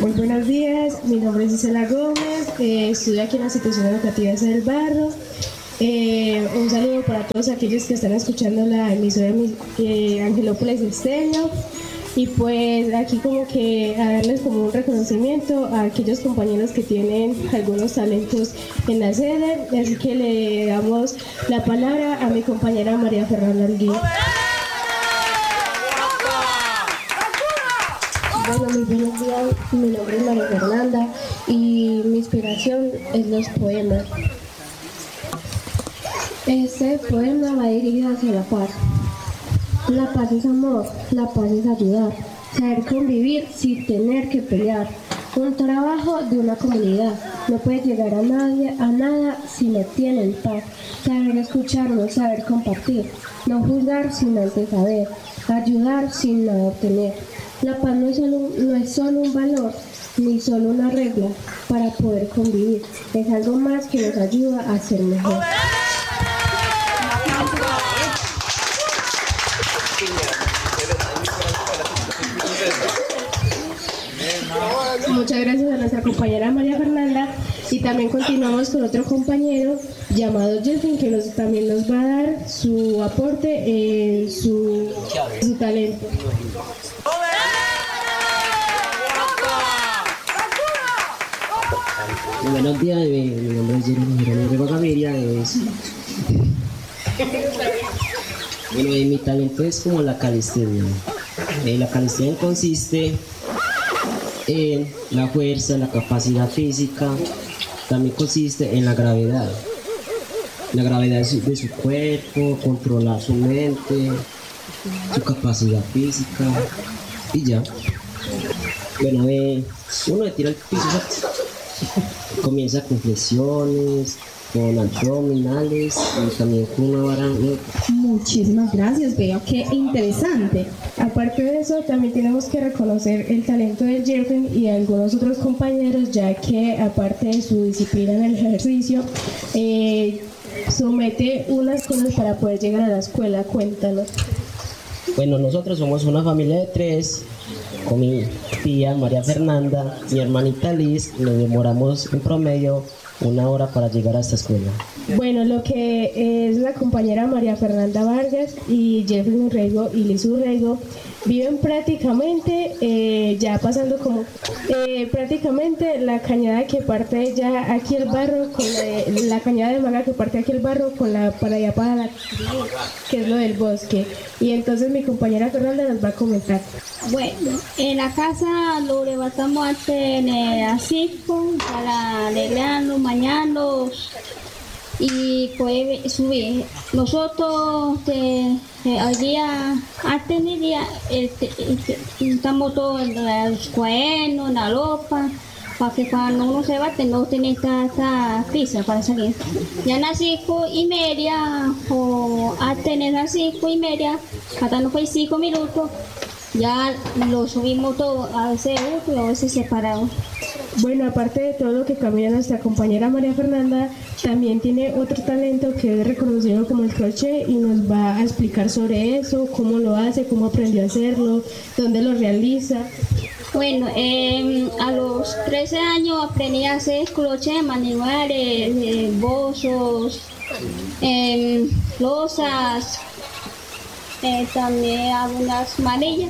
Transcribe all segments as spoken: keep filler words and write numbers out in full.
Muy buenos días, mi nombre es Isela Gómez, eh, estudio aquí en la institución educativa del Barro. Eh, un saludo para todos aquellos que están escuchando la emisora eh, Angelópolis Estéreo. Y pues aquí como que a darles como un reconocimiento a aquellos compañeros que tienen algunos talentos en la sede, así que le damos la palabra a mi compañera María Fernanda Alguín. Bueno, muy buenos días, mi nombre es María Fernanda y mi inspiración es los poemas. Este poema va dirigido hacia la paz. La paz es amor, la paz es ayudar, saber convivir sin tener que pelear. Un trabajo de una comunidad, no puede llegar a nadie, a nada si no tienen paz. Saber escucharnos, saber compartir, no juzgar sin antes saber, ayudar sin nada obtener. La paz no es solo, no es solo un valor, ni solo una regla para poder convivir, es algo más que nos ayuda a ser mejor. Muchas gracias a nuestra compañera María Fernanda y también continuamos con otro compañero llamado Jeffrey que nos, también nos va a dar su aporte en su, su talento. Buenos días, mi, mi nombre es Jerónimo Jerónimo Gaviria. Es... Bueno, eh, mi talento es como la calistenia. Eh, la calistenia consiste en la fuerza, la capacidad física, también consiste en la gravedad. La gravedad de su, de su cuerpo, controlar su mente, su capacidad física y ya. Bueno, eh, uno le tira al piso, comienza con flexiones, con abdominales y también con una vara. Muchísimas gracias, veo qué interesante. Aparte de eso, también tenemos que reconocer el talento de Jeffrey y algunos otros compañeros, ya que aparte de su disciplina en el ejercicio, eh, somete unas cosas para poder llegar a la escuela. Cuéntanos. Bueno, nosotros somos una familia de tres, con mi tía María Fernanda, mi hermanita Liz, y nos demoramos en promedio una hora para llegar a esta escuela. Bueno, lo que es la compañera María Fernanda Vargas y Jeffrey Urrego y Liz Urrego viven prácticamente, eh, ya pasando como, eh, prácticamente la cañada que parte ya aquí el barro, con la, la cañada de manga que parte aquí el barro con la para allá para la, que es lo del bosque. Y entonces mi compañera Fernanda nos va a comentar. Bueno, en la casa lo levantamos antes en el así para alegrarnos, mañanos y poder subir. Nosotros te, te, al día, antes del día, este, este, estamos todos en los cuadernos, en la ropa, para que cuando uno se bate no tiene tanta prisa para salir. Ya a las cinco y media, o antes de las cinco y media, faltando pues cinco minutos, ya lo subimos todo, a veces juntos y a veces separados. Bueno, aparte de todo lo que camina nuestra compañera María Fernanda, también tiene otro talento que es reconocido como el crochet y nos va a explicar sobre eso, cómo lo hace, cómo aprendió a hacerlo, dónde lo realiza. Bueno, eh, a los trece años aprendí a hacer crochet, manuales, eh, bozos, eh, losas, eh, también algunas manillas.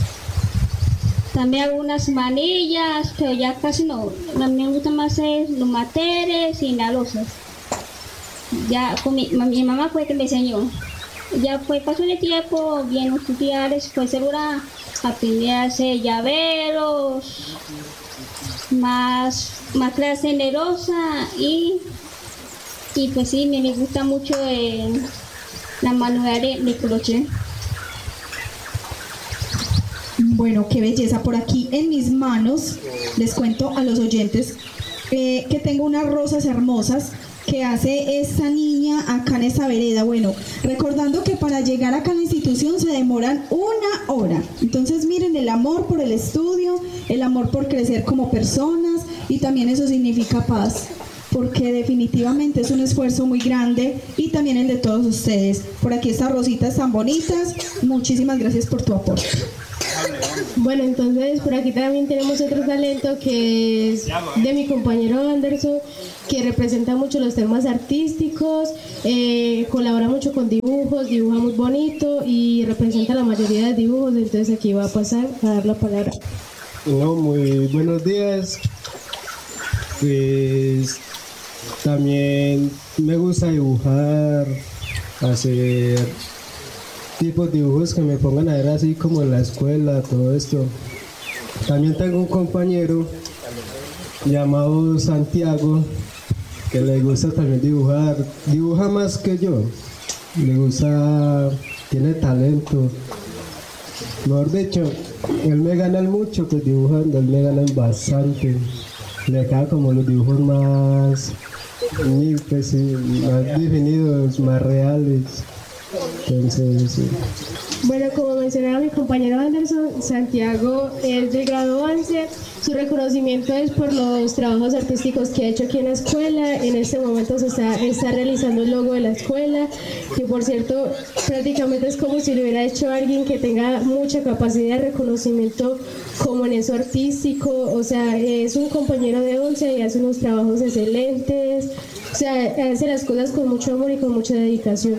También algunas manillas, pero ya casi no. A mí me gusta más hacer los materes y las losas. Ya con mi, mi mamá fue que me enseñó. Ya fue pasó el tiempo, bien estudiar, fue segura, aprendí a hacer llaveros, más, más clase de rosa y, y pues sí, me, me gusta mucho eh, la manualidad de crochet. Bueno, qué belleza. Por aquí en mis manos les cuento a los oyentes eh, que tengo unas rosas hermosas que hace esta niña acá en esta vereda. Bueno, recordando que para llegar acá a la institución se demoran una hora. Entonces miren, el amor por el estudio, el amor por crecer como personas, y también eso significa paz, porque definitivamente es un esfuerzo muy grande, y también el de todos ustedes. Por aquí estas rositas tan bonitas, muchísimas gracias por tu aporte. Bueno, entonces por aquí también tenemos otro talento que es de mi compañero Anderson, que representa mucho los temas artísticos, eh, colabora mucho con dibujos, dibuja muy bonito y representa la mayoría de dibujos. Entonces aquí va a pasar a dar la palabra. No, muy buenos días. Pues también me gusta dibujar, hacer tipos de dibujos que me pongan a ver así como en la escuela, todo esto. También tengo un compañero llamado Santiago que le gusta también dibujar, dibuja más que yo, le gusta, tiene talento. Mejor dicho, él me gana mucho pues dibujando, él me gana bastante. Le quedan como los dibujos más, pues, sí, más definidos, más reales. Entonces, sí. Bueno, como mencionaba mi compañero Anderson, Santiago es del grado once. Su reconocimiento es por los trabajos artísticos que ha hecho aquí en la escuela. En este momento se está, está realizando el logo de la escuela, que por cierto prácticamente es como si lo hubiera hecho alguien que tenga mucha capacidad de reconocimiento como en eso artístico. O sea, es un compañero de once y hace unos trabajos excelentes. O sea, hace las cosas con mucho amor y con mucha dedicación.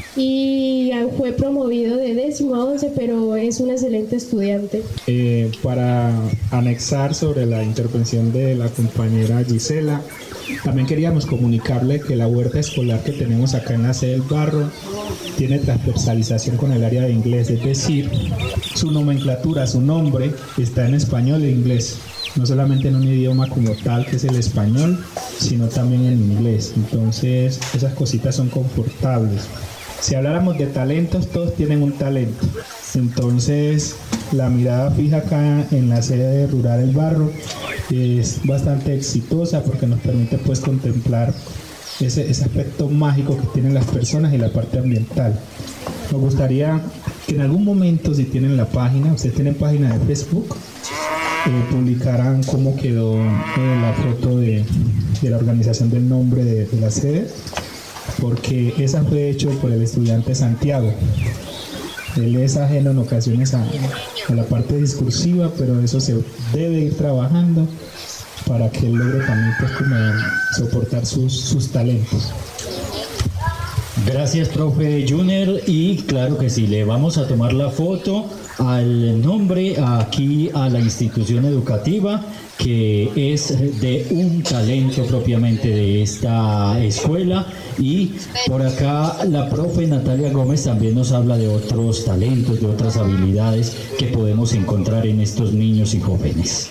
Y fue promovido de décimo a once, pero es un excelente estudiante. Eh, para anexar sobre la intervención de la compañera Gisela, también queríamos comunicarle que la huerta escolar que tenemos acá en la sede del Barro tiene transversalización con el área de inglés, es decir, su nomenclatura, su nombre está en español e inglés, no solamente en un idioma como tal que es el español, sino también en inglés. Entonces esas cositas son confortables. Si habláramos de talentos, todos tienen un talento. Entonces, la mirada fija acá en la sede rural del Barro es bastante exitosa porque nos permite pues contemplar ese, ese aspecto mágico que tienen las personas y la parte ambiental. Nos gustaría que en algún momento, si tienen la página, ustedes tienen página de Facebook, eh, publicaran cómo quedó eh, la foto de, de la organización del nombre de, de la sede, porque esa fue hecho por el estudiante Santiago. Él es ajeno en ocasiones a, a la parte discursiva, pero eso se debe ir trabajando para que él logre también pues, como soportar sus, sus talentos. Gracias, profe Junior, y claro que sí, le vamos a tomar la foto al nombre aquí a la institución educativa, que es de un talento propiamente de esta escuela. Y por acá la profe Natalia Gómez también nos habla de otros talentos, de otras habilidades que podemos encontrar en estos niños y jóvenes.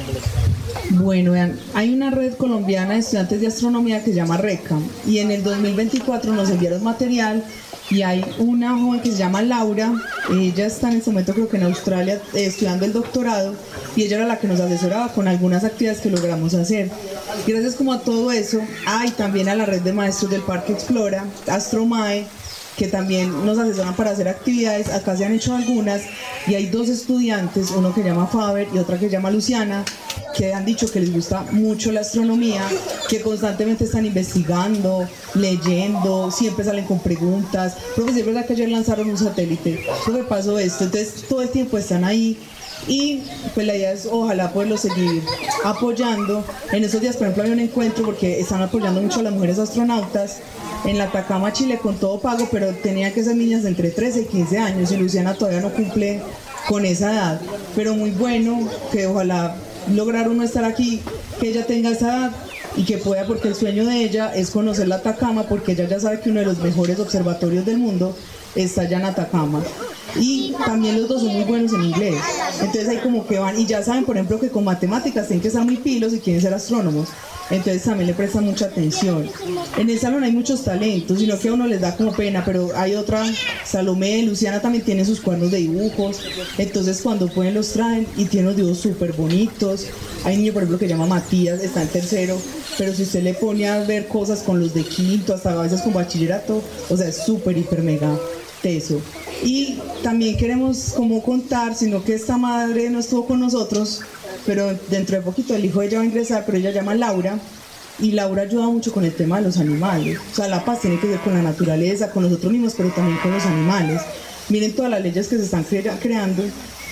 Bueno, vean, hay una red colombiana de estudiantes de astronomía que se llama RECA, y en el dos mil veinticuatro nos enviaron material y hay una joven que se llama Laura. Ella está en este momento creo que en Australia eh, estudiando el doctorado, y ella era la que nos asesoraba con algunas actividades que logramos hacer. Gracias como a todo eso, hay también a la red de maestros del Parque Explora, Astromae, que también nos asesoran para hacer actividades. Acá se han hecho algunas y hay dos estudiantes, uno que se llama Faber y otra que se llama Luciana, que han dicho que les gusta mucho la astronomía, que constantemente están investigando, leyendo, siempre salen con preguntas. Profe, es verdad que ayer lanzaron un satélite, profe, pasó esto, entonces todo el tiempo están ahí. Y pues la idea es ojalá poderlo seguir apoyando. En esos días, por ejemplo, hay un encuentro porque están apoyando mucho a las mujeres astronautas en la Atacama, Chile, con todo pago, pero tenían que ser niñas de entre trece y quince años, y Luciana todavía no cumple con esa edad. Pero muy bueno que ojalá lograr uno estar aquí, que ella tenga esa edad y que pueda, porque el sueño de ella es conocer la Atacama, porque ella ya sabe que uno de los mejores observatorios del mundo está allá en Atacama. Y también los dos son muy buenos en inglés, entonces ahí como que van, y ya saben por ejemplo que con matemáticas tienen que estar muy pilos y quieren ser astrónomos, entonces también le prestan mucha atención. En el salón hay muchos talentos, sino que a uno les da como pena, pero hay otra, Salomé, Luciana también tiene sus cuadernos de dibujos, entonces cuando pueden los traen y tienen los dibujos súper bonitos. Hay un niño por ejemplo que se llama Matías, está en tercero, pero si usted le pone a ver cosas con los de quinto, hasta a veces con bachillerato, o sea, es súper, hiper, mega teso. Y también queremos como contar, sino que esta madre no estuvo con nosotros, pero dentro de poquito el hijo de ella va a ingresar, pero ella se llama Laura, y Laura ayuda mucho con el tema de los animales. O sea, la paz tiene que ver con la naturaleza, con nosotros mismos, pero también con los animales. Miren todas las leyes que se están cre- creando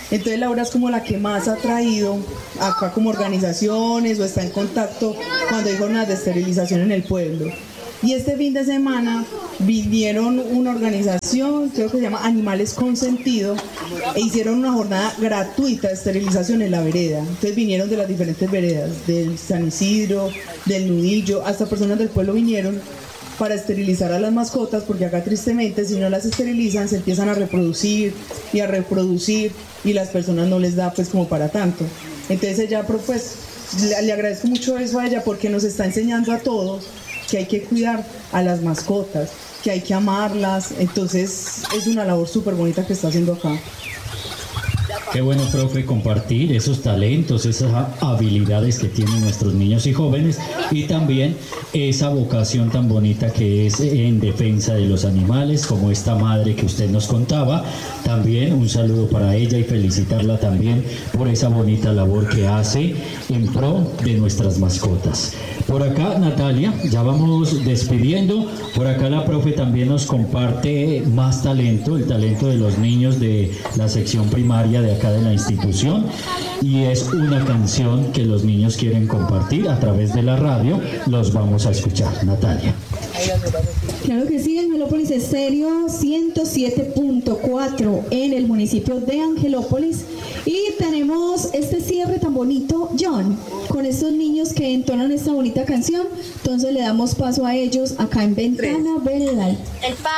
Entonces Laura es como la que más ha traído acá como organizaciones o está en contacto cuando hay jornadas de esterilización en el pueblo. Y este fin de semana vinieron una organización, creo que se llama Animales con Sentido, e hicieron una jornada gratuita de esterilización en la vereda. Entonces vinieron de las diferentes veredas, del San Isidro, del Nudillo, hasta personas del pueblo vinieron para esterilizar a las mascotas, porque acá tristemente si no las esterilizan se empiezan a reproducir y a reproducir y las personas no les da pues como para tanto. Entonces ella pues le, le agradezco mucho eso a ella porque nos está enseñando a todos que hay que cuidar a las mascotas, que hay que amarlas, entonces es una labor súper bonita que está haciendo acá. Qué bueno, profe, compartir esos talentos, esas habilidades que tienen nuestros niños y jóvenes y también esa vocación tan bonita que es en defensa de los animales, como esta madre que usted nos contaba. También un saludo para ella y felicitarla también por esa bonita labor que hace en pro de nuestras mascotas. Por acá, Natalia, ya vamos despidiendo. Por acá la profe también nos comparte más talento, el talento de los niños de la sección primaria de acá de la institución, y es una canción que los niños quieren compartir a través de la radio. Los vamos a escuchar, Natalia. Claro que sí, Angelópolis Estéreo ciento siete punto cuatro en el municipio de Angelópolis, y tenemos este cierre tan bonito, John, con estos niños que entonan esta bonita canción. Entonces le damos paso a ellos acá en Ventana Veredal.